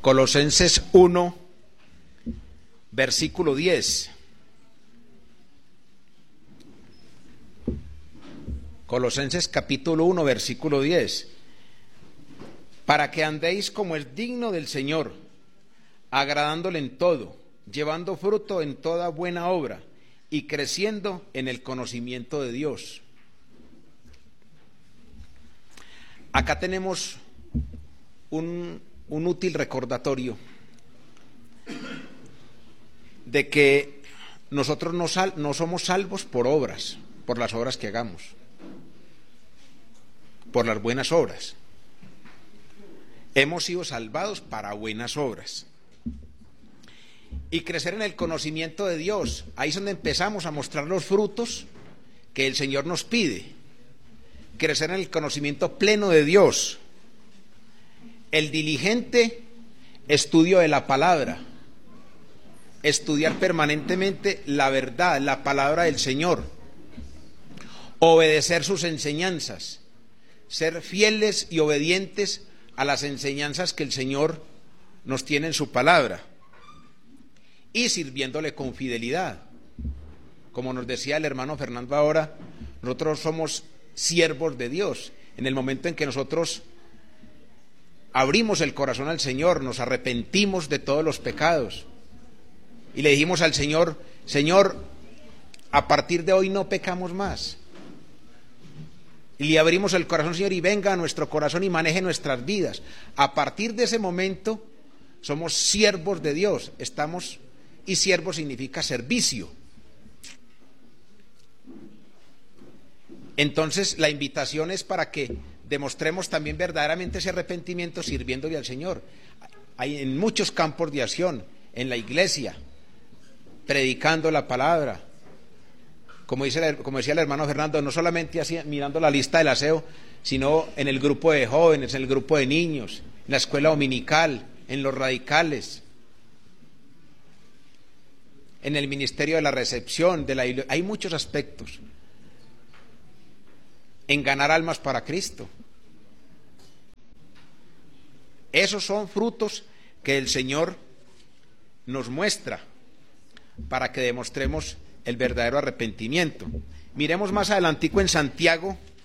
Colosenses 1, versículo 10. Colosenses capítulo 1, versículo 10. Para que andéis como es digno del Señor, agradándole en todo, llevando fruto en toda buena obra y creciendo en el conocimiento de Dios. Acá tenemos un útil recordatorio de que nosotros no somos salvos por obras, por las obras que hagamos, por las buenas obras. Hemos sido salvados para buenas obras. Y crecer en el conocimiento de Dios, ahí es donde empezamos a mostrar los frutos que el Señor nos pide. Crecer en el conocimiento pleno de Dios. El diligente estudio de la palabra. Estudiar permanentemente la verdad, la palabra del Señor. Obedecer sus enseñanzas. Ser fieles y obedientes a las enseñanzas que el Señor nos tiene en su palabra. Y sirviéndole con fidelidad. Como nos decía el hermano Fernando ahora, nosotros somos siervos de Dios. En el momento en que nosotros abrimos el corazón al Señor, nos arrepentimos de todos los pecados y le dijimos al Señor: Señor, a partir de hoy no pecamos más. Y le abrimos el corazón, Señor, y venga a nuestro corazón y maneje nuestras vidas. A partir de ese momento somos siervos de Dios. Y siervo significa servicio. Entonces la invitación es para que demostremos también verdaderamente ese arrepentimiento sirviéndole al Señor. Hay en muchos campos de acción, en la iglesia, predicando la palabra. Como decía el hermano Fernando, no solamente así, mirando la lista del aseo, sino en el grupo de jóvenes, en el grupo de niños, en la escuela dominical, en los radicales, en el ministerio de la recepción, hay muchos aspectos. En ganar almas para Cristo. Esos son frutos que el Señor nos muestra para que demostremos el verdadero arrepentimiento. Miremos más adelantico en Santiago,